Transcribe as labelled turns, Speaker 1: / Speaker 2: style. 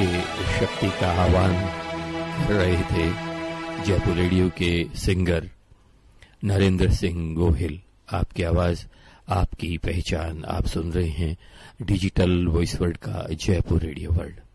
Speaker 1: ये शक्ति का आह्वान कर रहे थे जयपुर रेडियो के सिंगर नरेंद्र सिंह गोहिल। आपकी आवाज, आपकी पहचान, आप सुन रहे हैं डिजिटल वॉइस वर्ल्ड का जयपुर रेडियो वर्ल्ड।